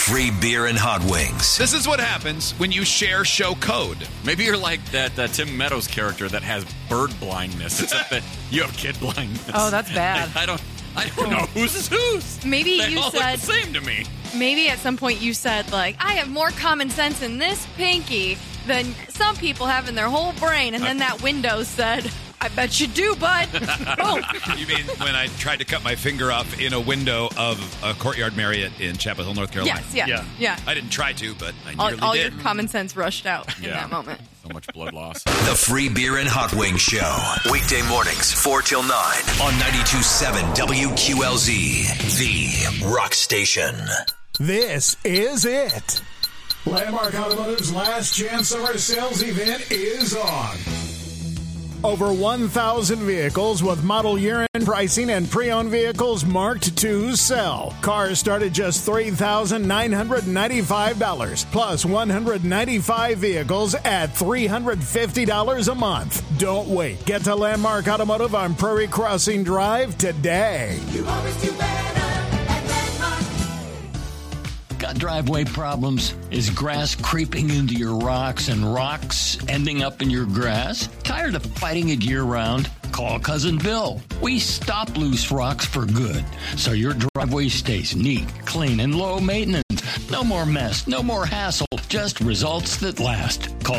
free beer and hot wings. This is what happens when you share show code. Maybe you're like that Tim Meadows character that has bird blindness, except that you have kid blindness. Oh, that's bad. I don't know whose is whose. Maybe they you all said look the same to me. Maybe at some point you said, like, I have more common sense in this pinky than some people have in their whole brain. And then that window said, I bet you do, bud. Boom. You mean when I tried to cut my finger off in a window of a Courtyard Marriott in Chapel Hill, North Carolina? Yes, yeah. I didn't try to, but I nearly All did. your common sense rushed out in that moment. So much blood loss. The Free Beer and Hot Wings Show. Weekday mornings, 4 till 9 on 92.7 WQLZ, the rock station. This is it. Landmark Automotive's last chance summer sales event is on. Over 1,000 vehicles with model year end pricing and pre-owned vehicles marked to sell. Cars start at just $3,995, plus 195 vehicles at $350 a month. Don't wait. Get to Landmark Automotive on Prairie Crossing Drive today. You always do better at Landmark. Got driveway problems? Is grass creeping into your rocks and rocks ending up in your grass? Tired of fighting it year-round? Call Cousin Bill. We stop loose rocks for good, so your driveway stays neat, clean, and low maintenance. No more mess, no more hassle, just results that last. Call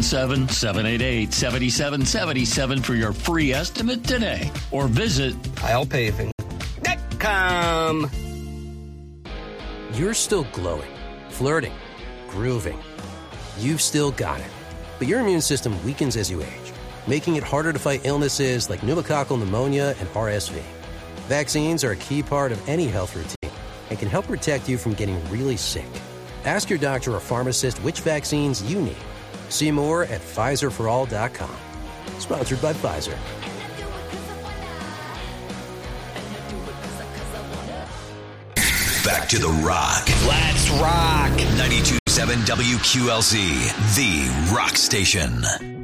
217-788-7777 for your free estimate today, or visit TilePaving.com. You're still glowing, flirting, grooving. You've still got it. But your immune system weakens as you age, making it harder to fight illnesses like pneumococcal pneumonia and RSV. Vaccines are a key part of any health routine and can help protect you from getting really sick. Ask your doctor or pharmacist which vaccines you need. See more at PfizerForAll.com. Sponsored by Pfizer. Back to the rock. Let's rock! 92.7 WQLZ, the rock station.